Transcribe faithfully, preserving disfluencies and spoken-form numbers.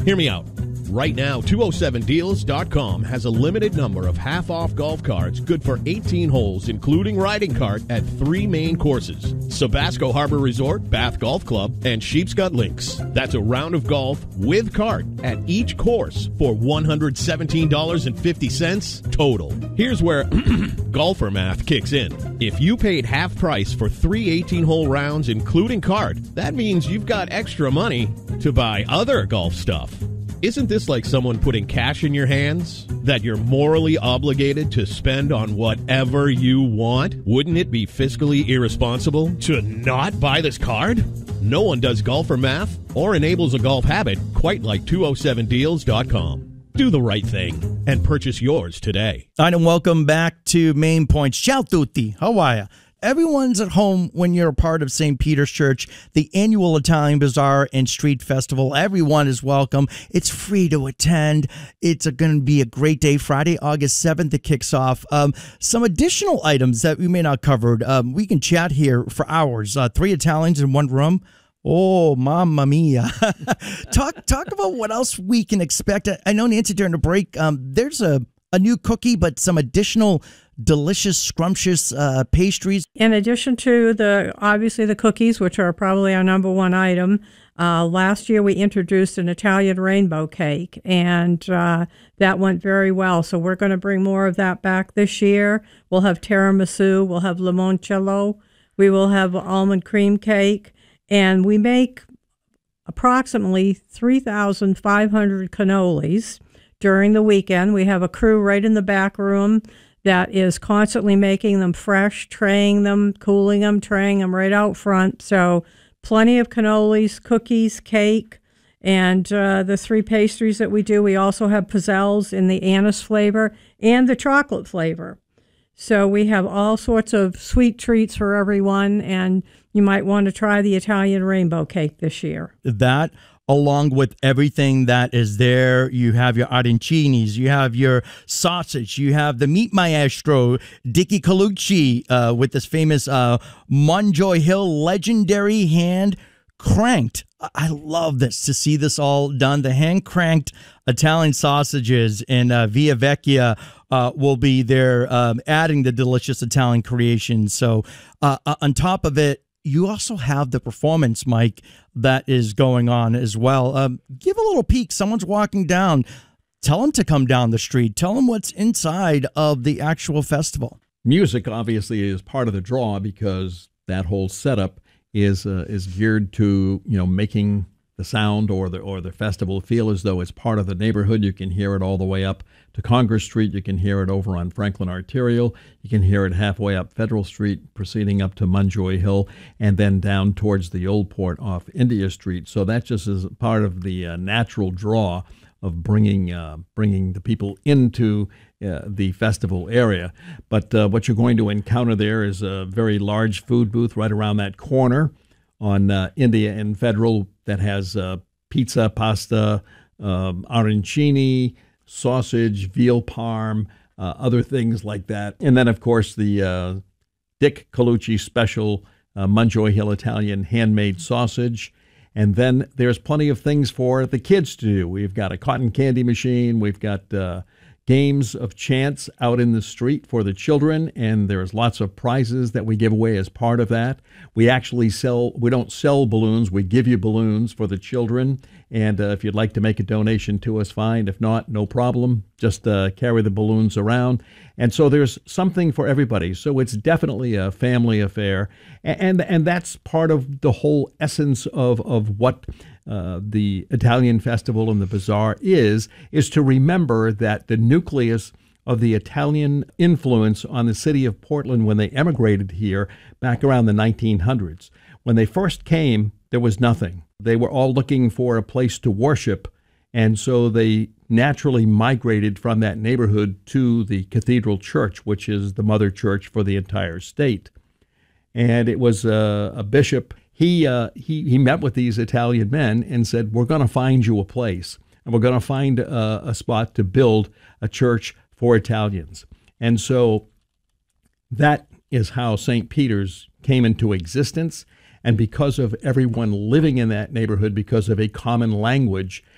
Hear me out. Right now, two oh seven deals dot com has a limited number of half-off golf carts good for eighteen holes, including riding cart, at three main courses: Sabasco Harbor Resort, Bath Golf Club, and Sheepscut Links. That's a round of golf with cart at each course for one hundred seventeen dollars and fifty cents total. Here's where golfer math kicks in. If you paid half price for three eighteen-hole rounds, including cart, that means you've got extra money to buy other golf stuff. Isn't this like someone putting cash in your hands that you're morally obligated to spend on whatever you want? Wouldn't it be fiscally irresponsible to not buy this card? No one does golfer math or enables a golf habit quite like two oh seven deals dot com. Do the right thing and purchase yours today. All right, and welcome back to Main Points. Ciao tutti. How are you? Everyone's at home when you're a part of Saint Peter's Church, the annual Italian Bazaar and Street Festival. Everyone is welcome. It's free to attend. It's going to be a great day. Friday, August seventh, it kicks off. Um, some additional items that we may not covered. Um, we can chat here for hours. Uh, three Italians in one room. Oh, mamma mia. talk talk about what else we can expect. I know, Nancy, during the break, um, there's a, a new cookie, but some additional delicious, scrumptious uh, pastries. In addition to the, obviously the cookies, which are probably our number one item, uh, last year we introduced an Italian rainbow cake, and uh, that went very well. So we're going to bring more of that back this year. We'll have tiramisu, we'll have limoncello, we will have almond cream cake, and we make approximately three thousand five hundred cannolis during the weekend. We have a crew right in the back room that is constantly making them fresh, traying them, cooling them, traying them right out front. So plenty of cannolis, cookies, cake, and uh, the three pastries that we do. We also have pizzelles in the anise flavor and the chocolate flavor. So we have all sorts of sweet treats for everyone, and you might want to try the Italian rainbow cake this year. That, along with everything that is there, you have your arancinis, you have your sausage, you have the meat maestro, Dicky Colucci, uh, with this famous uh, Monjoy Hill legendary hand cranked. I love this, to see this all done. The hand cranked Italian sausages in uh, Via Vecchia uh, will be there, um, adding the delicious Italian creation. So uh, on top of it, you also have the performance, Mike, that is going on as well. Um, give a little peek. Someone's walking down. Tell them to come down the street. Tell them what's inside of the actual festival. Music, obviously, is part of the draw because that whole setup is uh, is geared to, you know, making the sound or the or the festival feel as though it's part of the neighborhood. You can hear it all the way up to Congress Street. You can hear it over on Franklin Arterial. You can hear it halfway up Federal Street, proceeding up to Monjoy Hill, and then down towards the Old Port off India Street. So that just is part of the uh, natural draw of bringing uh, bringing the people into uh, the festival area. But uh, what you're going to encounter there is a very large food booth right around that corner on uh, India and Federal that has uh, pizza, pasta, um, arancini, sausage, veal parm, uh, other things like that. And then, of course, the uh, Dick Colucci special uh, Monjoy Hill Italian handmade sausage. And then there's plenty of things for the kids to do. We've got a cotton candy machine. We've got uh, games of chance out in the street for the children, and there's lots of prizes that we give away as part of that. We actually sell, we don't sell balloons, we give you balloons for the children, and uh, if you'd like to make a donation to us, fine. If not, no problem. Just uh, carry the balloons around. And so there's something for everybody. So it's definitely a family affair, and and, and that's part of the whole essence of, of what Uh, the Italian Festival and the Bazaar is, is to remember that the nucleus of the Italian influence on the city of Portland when they emigrated here back around the nineteen hundreds. When they first came, there was nothing. They were all looking for a place to worship, and so they naturally migrated from that neighborhood to the Cathedral Church, which is the mother church for the entire state. And it was uh, a bishop. He, uh, he he met with these Italian men and said, we're going to find you a place, and we're going to find a, a spot to build a church for Italians. And so that is how Saint Peter's came into existence. And because of everyone living in that neighborhood, because of a common language,